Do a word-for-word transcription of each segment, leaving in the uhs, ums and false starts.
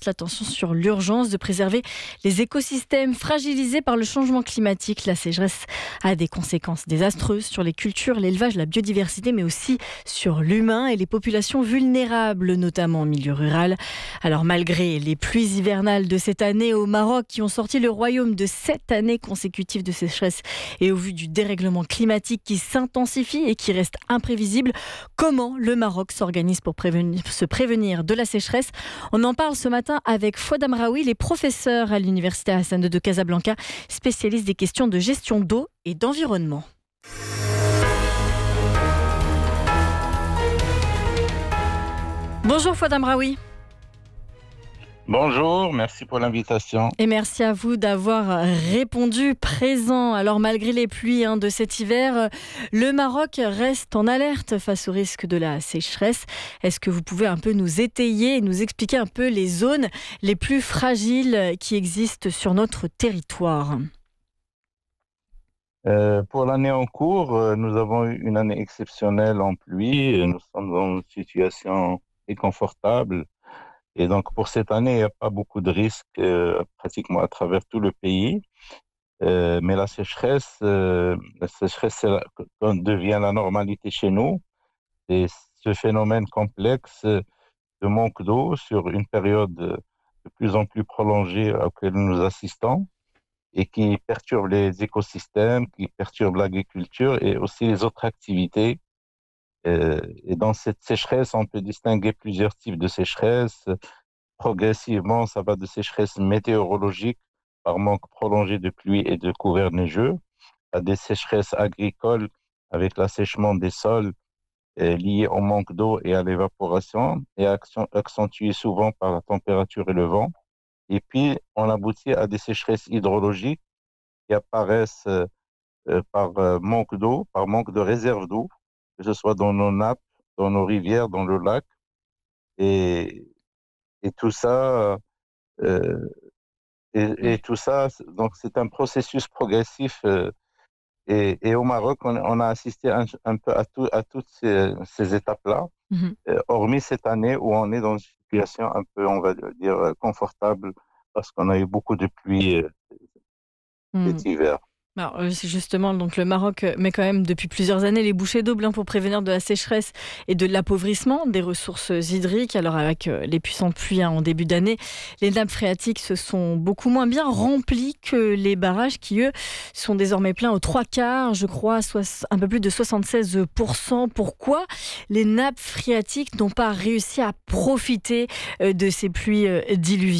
porte l'attention sur l'urgence de préserver les écosystèmes fragilisés par le changement climatique. La sécheresse a des conséquences désastreuses sur les cultures, l'élevage, la biodiversité, mais aussi sur l'humain et les populations vulnérables, notamment en milieu rural. Alors malgré les pluies hivernales de cette année au Maroc qui ont sorti le royaume de sept années consécutives de sécheresse et au vu du dérèglement climatique qui s'intensifie et qui reste imprévisible, comment le Maroc s'organise pour prévenir, se prévenir de la sécheresse? On en parle ce matin avec Fouad Amraoui, il est professeur à l'université Hassan deux de Casablanca, spécialiste des questions de gestion d'eau et d'environnement. Bonjour Fouad Amraoui. Bonjour, merci pour l'invitation. Et merci à vous d'avoir répondu présent. Alors malgré les pluies hein, de cet hiver, le Maroc reste en alerte face au risque de la sécheresse. Est-ce que vous pouvez un peu nous étayer et nous expliquer un peu les zones les plus fragiles qui existent sur notre territoire ? Euh, pour l'année en cours, euh, nous avons eu une année exceptionnelle en pluie. Nous sommes dans une situation inconfortable. Et donc, pour cette année, il n'y a pas beaucoup de risques euh, pratiquement à travers tout le pays. Euh, mais la sécheresse, euh, la sécheresse c'est la, quand devient la normalité chez nous. Et ce phénomène complexe de manque d'eau sur une période de plus en plus prolongée à laquelle nous assistons et qui perturbe les écosystèmes, qui perturbe l'agriculture et aussi les autres activités. Euh, et dans cette sécheresse, on peut distinguer plusieurs types de sécheresse. Progressivement, ça va de sécheresse météorologique par manque prolongé de pluie et de couverts neigeux à des sécheresses agricoles avec l'assèchement des sols euh, lié au manque d'eau et à l'évaporation et accentué souvent par la température et le vent. Et puis, on aboutit à des sécheresses hydrologiques qui apparaissent euh, euh, par euh, manque d'eau, par manque de réserve d'eau, que ce soit dans nos nappes, dans nos rivières, dans le lac. Et, et tout ça, euh, et, et tout ça, donc c'est un processus progressif. Euh, et, et au Maroc, on, on a assisté un, un peu à, tout, à toutes ces, ces étapes-là, Mmh. euh, hormis cette année où on est dans une situation un peu, on va dire, confortable parce qu'on a eu beaucoup de pluie euh, Mmh. cet hiver. Alors, euh, c'est justement, donc le Maroc met quand même depuis plusieurs années les bouchées doubles hein, pour prévenir de la sécheresse et de l'appauvrissement des ressources hydriques. Alors avec euh, les puissantes pluies hein, en début d'année, les nappes phréatiques se sont beaucoup moins bien remplies que les barrages qui, eux, sont désormais pleins aux trois quarts, je crois, soix- un peu plus de soixante-seize pour cent. Pourquoi les nappes phréatiques n'ont pas réussi à profiter euh, de ces pluies euh, diluviennes ?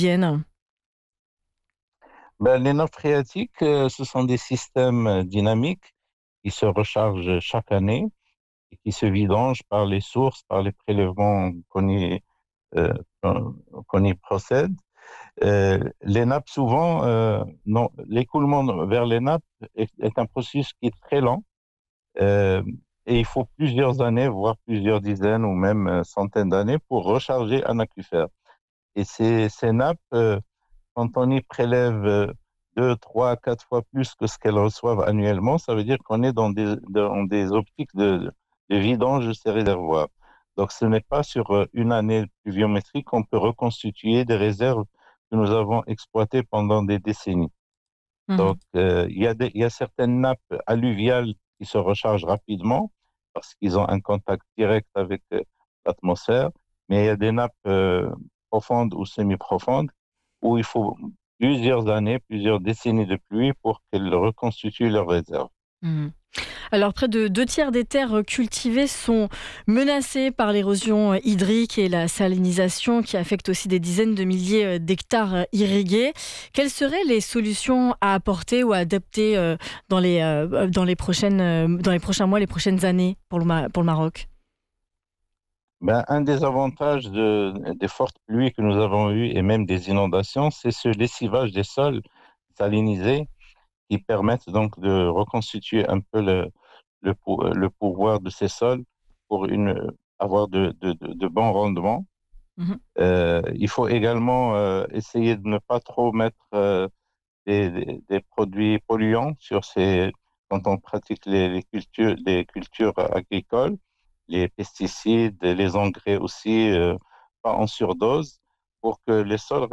Ben, les nappes phréatiques, euh, ce sont des systèmes euh, dynamiques qui se rechargent chaque année et qui se vidangent par les sources, par les prélèvements qu'on y, euh, qu'on qu'on y procède. Euh, les nappes, souvent, euh, non, l'écoulement vers les nappes est, est un processus qui est très lent euh, et il faut plusieurs années, voire plusieurs dizaines ou même euh, centaines d'années pour recharger un aquifère. Et ces, ces nappes, euh, quand on y prélève euh, deux, trois, quatre fois plus que ce qu'elles reçoivent annuellement, ça veut dire qu'on est dans des, dans des optiques de, de vidange de ces réservoirs. Donc, ce n'est pas sur euh, une année pluviométrique qu'on peut reconstituer des réserves que nous avons exploitées pendant des décennies. Mmh. Donc, euh, il y a des, il y a certaines nappes alluviales qui se rechargent rapidement parce qu'ils ont un contact direct avec euh, l'atmosphère, mais il y a des nappes euh, profondes ou semi-profondes où il faut plusieurs années, plusieurs décennies de pluie pour qu'elles reconstituent leurs réserves. Mmh. Alors, près de deux tiers des terres cultivées sont menacées par l'érosion hydrique et la salinisation qui affecte aussi des dizaines de milliers d'hectares irrigués. Quelles seraient les solutions à apporter ou à adapter euh, dans les, euh, dans les, prochaines, euh, dans les prochains mois, les prochaines années pour le, Ma- pour le Maroc ? Ben, un des avantages de, des fortes pluies que nous avons eues et même des inondations, c'est ce lessivage des sols salinisés qui permettent donc de reconstituer un peu le, le, pou- le pouvoir de ces sols pour une, avoir de, de, de, de bons rendements. Mhm. Euh, il faut également euh, essayer de ne pas trop mettre euh, des, des, des produits polluants sur ces, quand on pratique les, les cultures, les cultures agricoles, les pesticides, les engrais aussi, euh, pas en surdose, pour que les sols